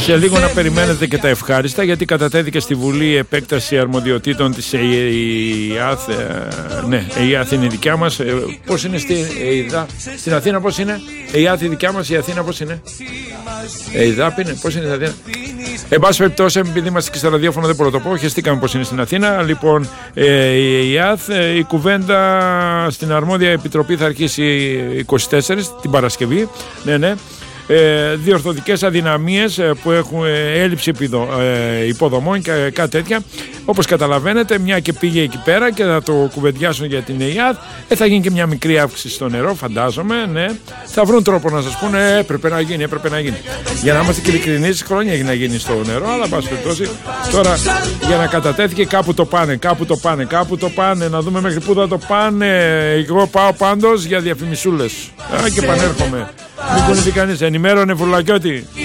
Σε λίγο να περιμένετε και τα ευχάριστα, γιατί κατατέθηκε στη Βουλή η επέκταση αρμοδιοτήτων της ΕΙΑΘ. Ναι, η ΕΙΑΘ είναι η δικιά μας. Πώς είναι στην Αθήνα, πώς είναι? Η ΕΙΑΘ η δικιά μας, η Αθήνα πώς είναι? ΕΙΔΑΠ είναι, πώς είναι στην Αθήνα? Εν πάση περιπτώσει, επειδή είμαστε και στα ραδιόφωνα, δεν μπορώ να το πω. Χεστήκαμε πώς είναι στην Αθήνα. Λοιπόν, η ΕΙΑΘ, η κουβέντα στην αρμόδια επιτροπή θα αρχίσει 24 την Παρασκευή. Ναι. Διορθωτικές αδυναμίες που έχουν έλλειψη υποδομών και κάτι τέτοια. Όπως καταλαβαίνετε, μια και πήγε εκεί πέρα και θα το κουβεντιάσουν για την ΕΙΑΘ, θα γίνει και μια μικρή αύξηση στο νερό, φαντάζομαι. Ναι. Θα βρουν τρόπο να σας πούνε έπρεπε να γίνει. Για να είμαστε και ειλικρινείς, χρόνια έχει να γίνει στο νερό, αλλά πάση περιπτώσει τώρα για να κατατέθηκε κάπου το πάνε. Να δούμε μέχρι πού θα το πάνε. Εγώ πάω πάντως για διαφημισούλες και πανέρχομαι. Μην κουνηθεί κανείς. Ενημέρωνε Φουρλακιώτη.